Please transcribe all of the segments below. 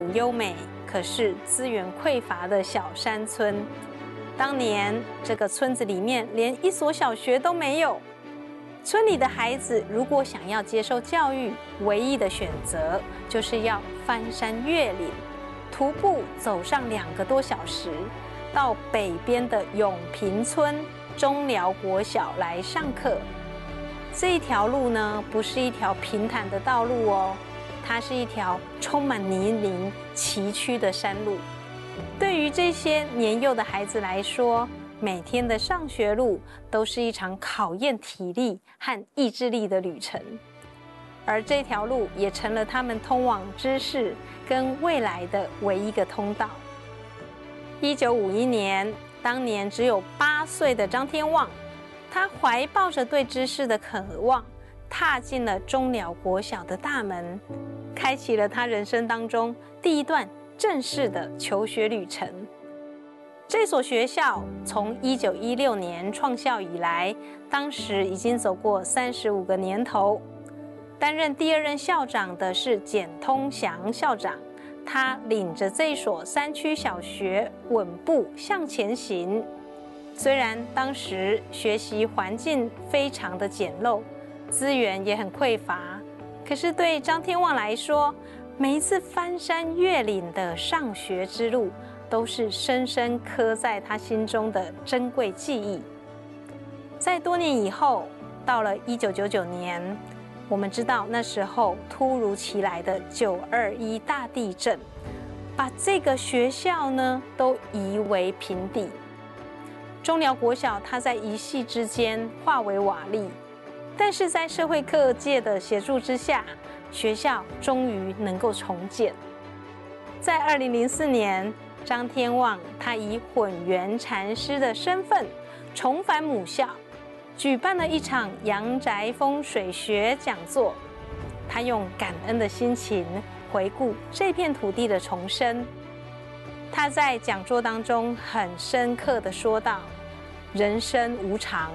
土优美，可是资源匮乏的小山村。当年这个村子里面连一所小学都没有，村里的孩子如果想要接受教育，唯一的选择就是要翻山越岭，徒步走上2个多小时，到北边的永平村中寮国小来上课。这一条路呢，不是一条平坦的道路哦，它是一条充满泥泞崎岖的山路。对于这些年幼的孩子来说，每天的上学路都是一场考验体力和意志力的旅程，而这条路也成了他们通往知识跟未来的唯一个通道。1951年，当年只有8岁的张天旺，他怀抱着对知识的渴望，踏进了中寮国小的大门，开启了他人生当中第一段正式的求学旅程。这所学校从1916年创校以来，当时已经走过35个年头。担任第2任校长的是简通祥校长，他领着这所山区小学稳步向前行。虽然当时学习环境非常的简陋，资源也很匮乏，可是对张天旺来说，每一次翻山越岭的上学之路，都是深深刻在他心中的珍贵记忆。在多年以后，到了1999年，我们知道那时候突如其来的921大地震，把这个学校呢都夷为平地。中寮国小它在一夕之间化为瓦砾，但是在社会各界的协助之下，学校终于能够重建。在2004年，张天旺他以混元禅师的身份重返母校，举办了一场阳宅风水学讲座。他用感恩的心情回顾这片土地的重生。他在讲座当中很深刻地说道：人生无常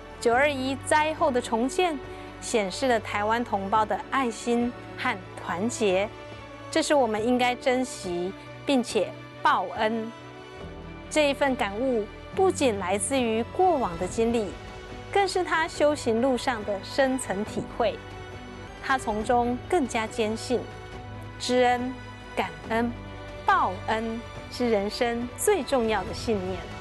，921灾后的重建显示了台湾同胞的爱心和团结，这是我们应该珍惜并且报恩。这一份感悟不仅来自于过往的经历，更是他修行路上的深层体会。他从中更加坚信，知恩、感恩、报恩是人生最重要的信念。